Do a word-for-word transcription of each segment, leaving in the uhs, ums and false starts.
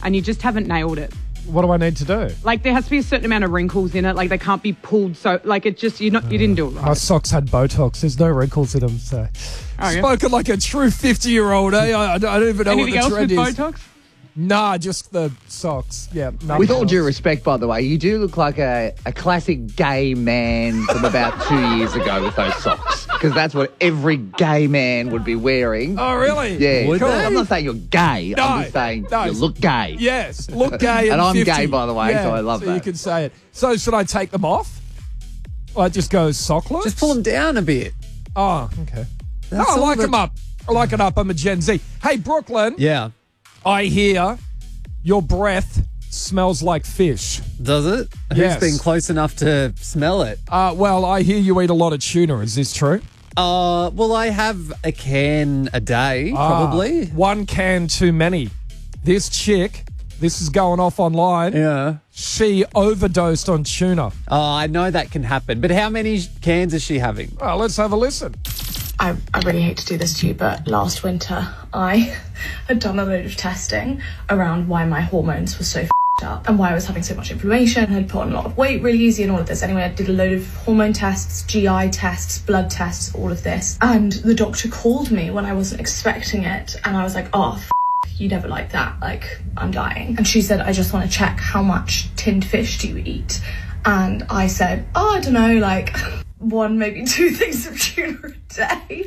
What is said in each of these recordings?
and you just haven't nailed it. What do I need to do? Like, there has to be a certain amount of wrinkles in it. Like, they can't be pulled so... Like, it just... You not you didn't do it right. My socks had Botox. There's no wrinkles in them, so... Oh, yeah. Spoken like a true fifty-year-old, eh? I, I don't even know Anything what the else trend with is. Botox? Nah, just the socks. Yeah. With all else. due respect, by the way, you do look like a, a classic gay man from about two years ago with those socks. Because that's what every gay man would be wearing. Oh, really? Yeah. Would Cool. they? I'm not saying you're gay. No, I'm just saying no. you look gay. Yes, look gay. And I'm fifty. gay, by the way, Yeah, so I love so that. you can say it. So should I take them off? Or I just go sockless? Just pull them down a bit. Oh, okay. No, That's I all like that- them up. I like it up. I'm a Gen Z. Hey, Brooklyn. Yeah. I hear your breath smells like fish. Does it? Yes. Who's been close enough to smell it? Uh, well, I hear you eat a lot of tuna. Is this true? Uh, well, I have a can a day, probably. Ah, one can too many. This chick, this is going off online. Yeah. She overdosed on tuna. Oh, I know that can happen. But how many cans is she having? Well, let's have a listen. I, I really hate to do this to you, but last winter I had done a load of testing around why my hormones were so f***ed up and why I was having so much inflammation. I had put on a lot of weight really easy and all of this. Anyway, I did a load of hormone tests, G I tests, blood tests, all of this. And the doctor called me when I wasn't expecting it. And I was like, oh, f***, you never like that. Like, I'm dying. And she said, I just want to check how much tinned fish do you eat? And I said, oh, I don't know, like... one, maybe two things of tuna a day.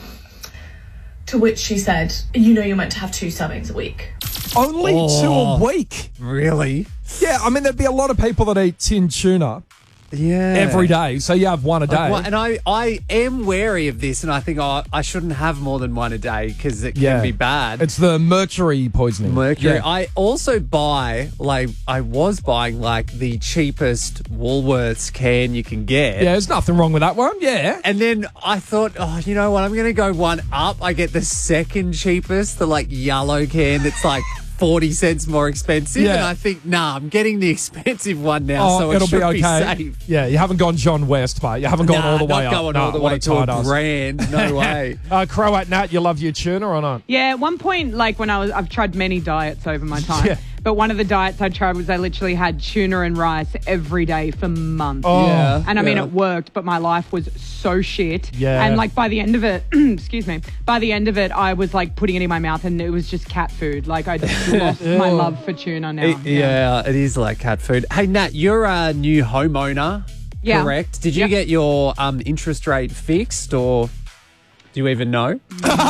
To which she said, you know you're meant to have two servings a week. Only Oh. two a week? Really? Yeah, I mean, there'd be a lot of people that eat tin tuna Yeah. every day, so you have one a day. Like, what- and I, I am wary of this, and I think oh, I shouldn't have more than one a day because it Yeah. can be bad. It's the mercury poisoning. Mercury. Yeah. I also buy, like, I was buying, like, the cheapest Woolworths can you can get. Yeah, there's nothing wrong with that one. Yeah. And then I thought, oh, you know what? I'm going to go one up. I get the second cheapest, the, like, yellow can that's, like, forty cents more expensive. Yeah. And I think, nah, I'm getting the expensive one now, Oh, so it it'll should be okay. safe. Yeah, you haven't gone John West, mate. You haven't gone Nah, all the way not up. going Nah, all the what way to a tight ass. grand. No way. Uh, Croat Nat, you love your tuna or not? Yeah, at one point, like when I was, I've tried many diets over my time. Yeah. But one of the diets I tried was I literally had tuna and rice every day for months. Oh, Yeah. And I mean, yeah. it worked, but my life was so shit. Yeah. And like by the end of it, excuse me, by the end of it, I was like putting it in my mouth and it was just cat food. Like I just lost my love for tuna now. It- yeah, it is like cat food. Hey, Nat, you're a new homeowner, Yeah. correct? Did you Yep. get your um, interest rate fixed, or do you even know?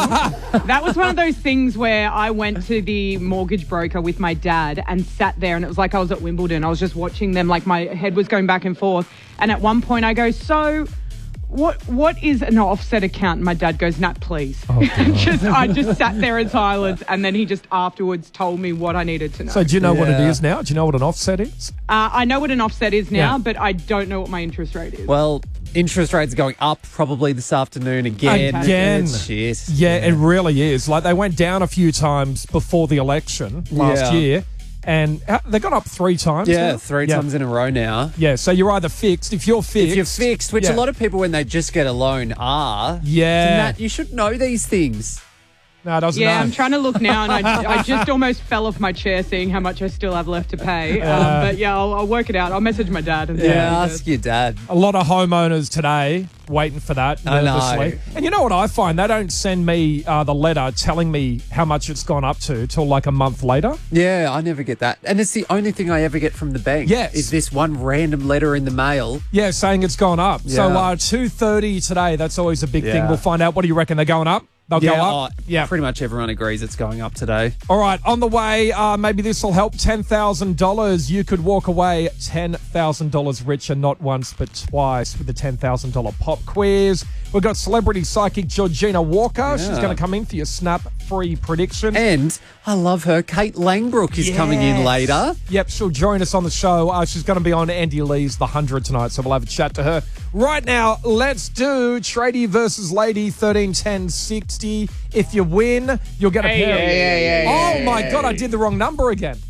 That was one of those things where I went to the mortgage broker with my dad and sat there and it was like I was at Wimbledon. I was just watching them, like my head was going back and forth. And at one point I go, so what what is an offset account? And my dad goes, Nat, please. Oh, just, I just sat there in silence and then he just afterwards told me what I needed to know. So do you know what it Yeah. is now? Do you know what an offset is? uh, I know what an offset is now, Yeah. but I don't know what my interest rate is. Well, interest rates are going up probably this afternoon again. Again. It's shit. Yeah, it really is. Like they went down a few times before the election last Yeah. year, and uh, they got up three times. Yeah, now? three Yeah. times in a row now. Yeah, so you're either fixed. If you're fixed, If you're fixed, which yeah. a lot of people when they just get a loan are. Yeah. So Nat, you should know these things. No, it doesn't yeah, know. I'm trying to look now, and I, I just almost fell off my chair seeing how much I still have left to pay. Um, Uh, but yeah, I'll, I'll work it out. I'll message my dad. And see Yeah, what he ask says. your dad. A lot of homeowners today waiting for that I know. nervously. And you know what I find? They don't send me uh, the letter telling me how much it's gone up to till like a month later. Yeah, I never get that. And it's the only thing I ever get from the bank. Yes. Is this one random letter in the mail. Yeah, saying it's gone up. So Yeah. uh, two thirty today, that's always a big thing. Yeah. We'll find out. What do you reckon? They're going up? They'll yeah, go up? oh, yeah. Pretty much everyone agrees it's going up today. All right, on the way, uh, maybe this will help. ten thousand dollars. You could walk away ten thousand dollars richer, not once but twice, with the ten thousand dollars pop quiz. We've got celebrity psychic Georgina Walker. She's Yeah. going to come in for your snap free prediction. And I love her. Kate Langbrook is coming in Yes. later. Yep, she'll join us on the show. Uh, she's going to be on Andy Lee's The one hundred tonight, so we'll have a chat to her. Right now, let's do Tradie versus Lady thirteen ten sixty. If you win, you'll get a Hey, pair of... yeah, yeah, yeah, Oh, my God, I did the wrong number again.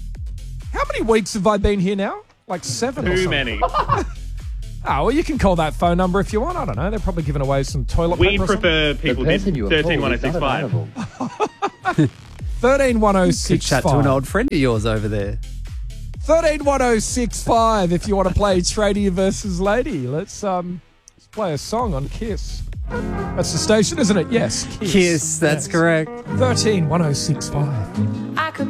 How many weeks have I been here now? Like seven or Too something. many. Oh, well, you can call that phone number if you want. I don't know. They're probably giving away some toilet We paper or something. prefer The people person did you were thirteen called one oh is six not five. available. thirteen one oh Could six chat to an old friend of yours over there. thirteen one oh six five if you want to play Tradie versus Lady. Let's um let's play a song on Kiss. That's the station, isn't it? Yes. Kiss, that's Yes. correct. thirteen one oh six five. I could